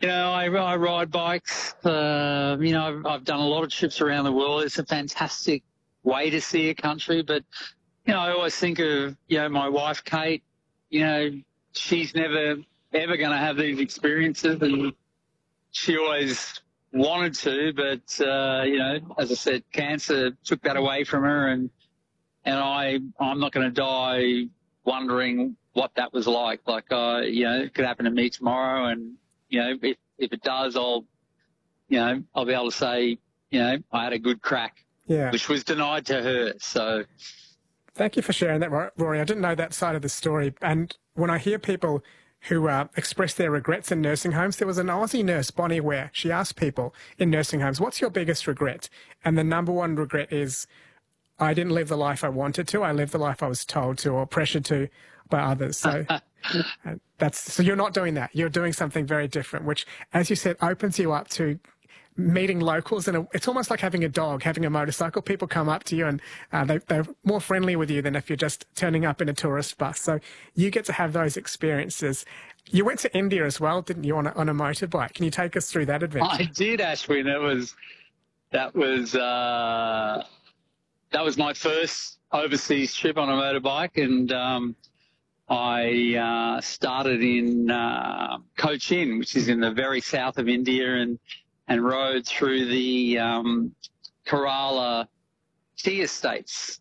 I ride bikes. I've done a lot of trips around the world. It's a fantastic way to see a country. But, I always think of, my wife, Kate, she's never, ever going to have these experiences. And she always wanted to. But, as I said, cancer took that away from her. And I'm not going to die wondering what that was like. It could happen to me tomorrow. And, if it does, I'll be able to say, I had a good crack, which was denied to her. So thank you for sharing that, Rory. I didn't know that side of the story. And when I hear people who express their regrets in nursing homes, there was an Aussie nurse, Bonnie Ware. She asked people in nursing homes, what's your biggest regret? And the number one regret is, I didn't live the life I wanted to. I lived the life I was told to or pressured to by others. So so you're not doing that. You're doing something very different, which, as you said, opens you up to meeting locals. And it's almost like having a dog, having a motorcycle. People come up to you and they're more friendly with you than if you're just turning up in a tourist bus. So you get to have those experiences. You went to India as well, didn't you, on a motorbike? Can you take us through that adventure? I did, Ashwin. That was my first overseas trip on a motorbike, and I started in Cochin, which is in the very south of India, and rode through the Kerala tea estates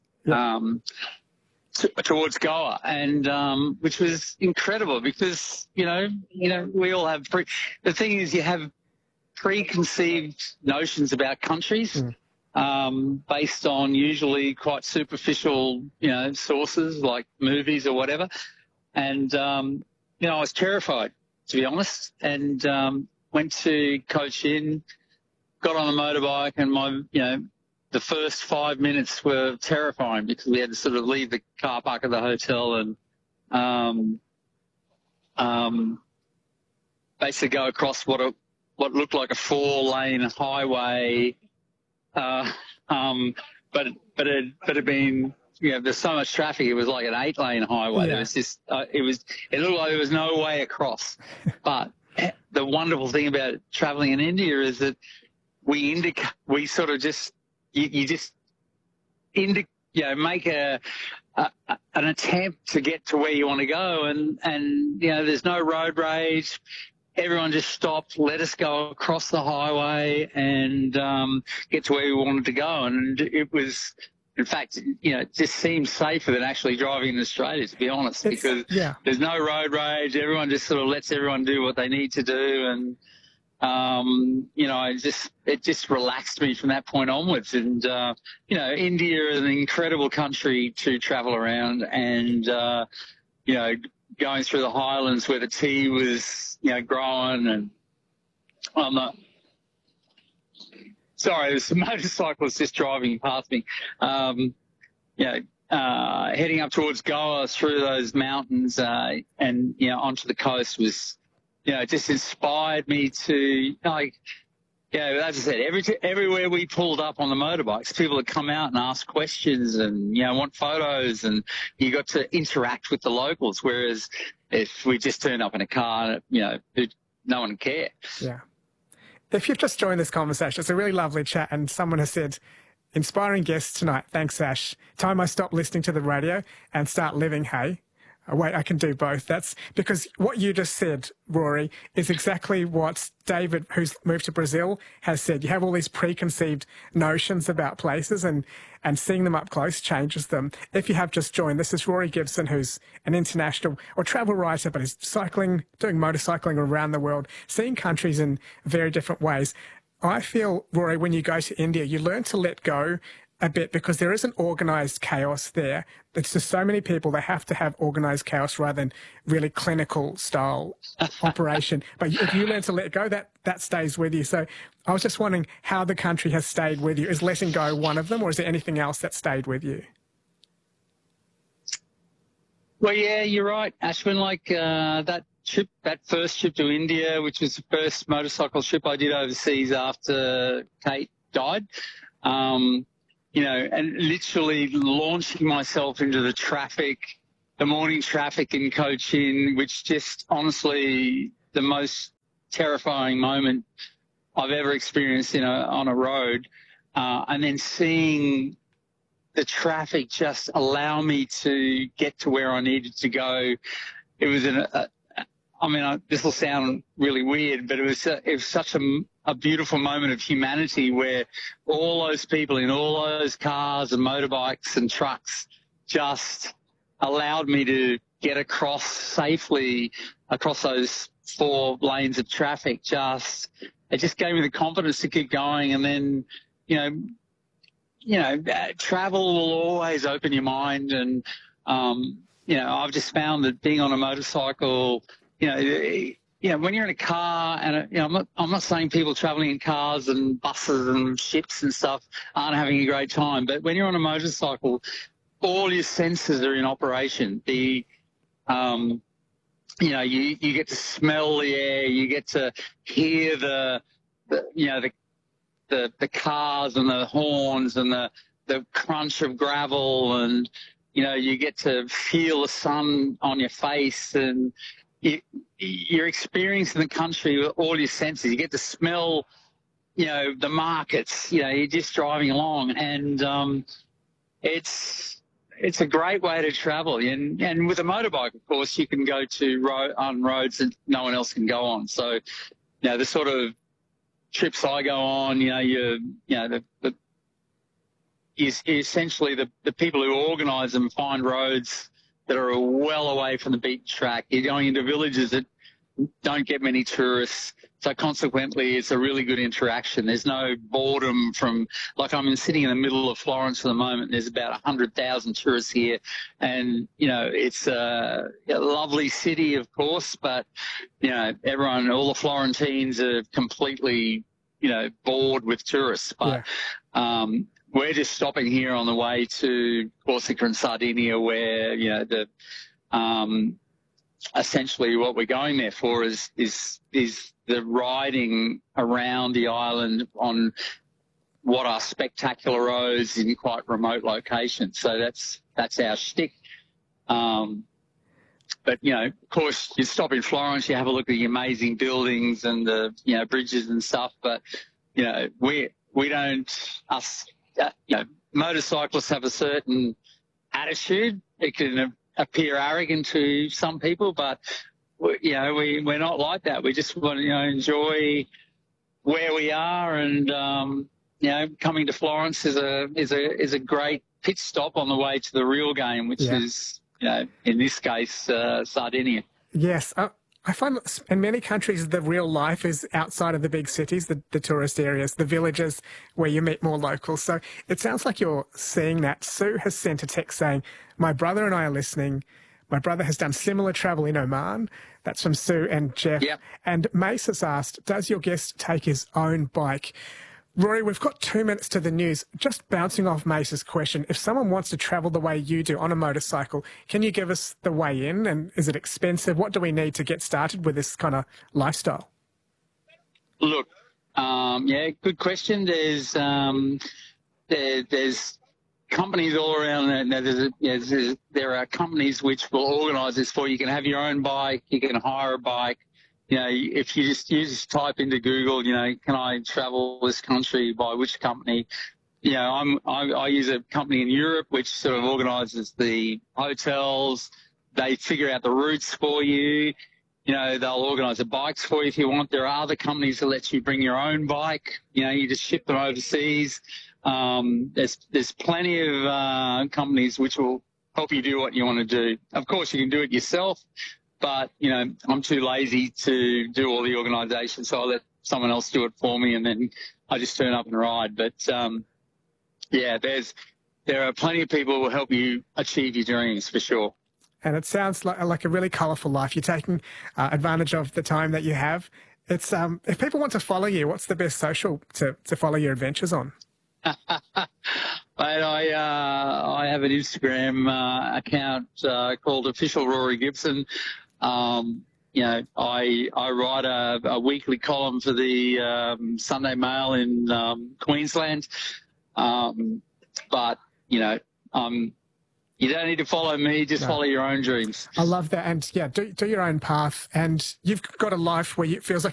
towards Goa, and which was incredible because we all have the thing is you have preconceived notions about countries. Based on usually quite superficial, sources like movies or whatever. And, I was terrified, to be honest, and went to Cochin, got on a motorbike, and the first 5 minutes were terrifying because we had to sort of leave the car park of the hotel and basically go across what looked like a 4-lane highway. But it had been, there's so much traffic. It was like an 8-lane highway. There was just, it looked like there was no way across. But the wonderful thing about traveling in India is that we sort of just, make an attempt to get to where you want to go. And there's no road rage. Everyone just stopped, let us go across the highway and get to where we wanted to go. And it was, in fact, it just seems safer than actually driving in Australia, to be honest, because there's no road rage. Everyone just sort of lets everyone do what they need to do. And, it just relaxed me from that point onwards. And, India is an incredible country to travel around and, going through the highlands where the tea was, growing, and sorry, there's some motorcyclists just driving past me. Heading up towards Goa through those mountains, and onto the coast was, just inspired me to as I said, everywhere we pulled up on the motorbikes, people would come out and ask questions and, want photos, and you got to interact with the locals. Whereas if we just turned up in a car, no one would care. Yeah. If you've just joined this conversation, it's a really lovely chat, and someone has said, inspiring guests tonight. Thanks, Ash. Time I stop listening to the radio and start living, hey? Wait, I can do both. That's because what you just said, Rory, is exactly what David, who's moved to Brazil, has said. You have all these preconceived notions about places, and seeing them up close changes them. If you have just joined, this is Rory Gibson, who's an international or travel writer, but is doing motorcycling around the world, seeing countries in very different ways. I feel, Rory, when you go to India, you learn to let go a bit because there isn't organised chaos there. It's just so many people, they have to have organised chaos rather than really clinical style operation. But if you learn to let go, that stays with you. So I was just wondering how the country has stayed with you. Is letting go one of them, or is there anything else that stayed with you? Well, yeah, you're right, Ashwin. That first trip to India, which was the first motorcycle trip I did overseas after Kate died, and literally launching myself into the morning traffic in Cochin, which just honestly the most terrifying moment I've ever experienced on a road. And then seeing the traffic just allow me to get to where I needed to go. It was this will sound really weird, but it was such a beautiful moment of humanity where all those people in all those cars and motorbikes and trucks just allowed me to get across safely across those 4 lanes of traffic. It just gave me the confidence to keep going. And then, travel will always open your mind. And, I've just found that being on a motorcycle, when you're in a car and, I'm not saying people traveling in cars and buses and ships and stuff aren't having a great time, but when you're on a motorcycle, all your senses are in operation. You get to smell the air, you get to hear the cars and the horns and the crunch of gravel, and you get to feel the sun on your face, and you're experiencing the country with all your senses. You get to smell, the markets. You're just driving along, and it's a great way to travel. And with a motorbike, of course, you can go on roads that no one else can go on. So, the sort of trips I go on, essentially the people who organise them find roads that are well away from the beaten track. You're going into villages that don't get many tourists. So consequently, it's a really good interaction. There's no boredom I'm sitting in the middle of Florence at the moment. There's about 100,000 tourists here. And, it's a lovely city, of course, but, all the Florentines are completely, bored with tourists. But, we're just stopping here on the way to Corsica and Sardinia, where, essentially what we're going there for is the riding around the island on what are spectacular roads in quite remote locations. So that's our shtick. But, of course, you stop in Florence, you have a look at the amazing buildings and the, bridges and stuff. But, motorcyclists have a certain attitude. It can appear arrogant to some people, but we're not like that. We just want to enjoy where we are, and coming to Florence is a great pit stop on the way to the real game, which is in this case Sardinia. Yes. I find in many countries the real life is outside of the big cities, the tourist areas, the villages where you meet more locals. So it sounds like you're seeing that. Sue has sent a text saying, "My brother and I are listening. My brother has done similar travel in Oman." That's from Sue and Jeff. Yep. And Mace has asked, does your guest take his own bike? Rory, we've got 2 minutes to the news. Just bouncing off Mace's question, if someone wants to travel the way you do on a motorcycle, can you give us the way in, and is it expensive? What do we need to get started with this kind of lifestyle? Look, good question. There's companies all around. There are companies which will organise this for you. You can have your own bike. You can hire a bike. If you just type into Google, can I travel this country by which company? I use a company in Europe which sort of organises the hotels. They figure out the routes for you. They'll organise the bikes for you if you want. There are other companies that let you bring your own bike. You just ship them overseas. There's plenty of companies which will help you do what you want to do. Of course, you can do it yourself. But, I'm too lazy to do all the organisation, so I let someone else do it for me, and then I just turn up and ride. But, there are plenty of people who will help you achieve your dreams, for sure. And it sounds like a really colourful life. You're taking advantage of the time that you have. It's if people want to follow you, what's the best social to follow your adventures on? Mate, I have an Instagram account called Official Rory Gibson. I write a weekly column for the Sunday Mail in Queensland. But you don't need to follow me, just follow your own dreams. I love that. And do your own path. And you've got a life where it feels like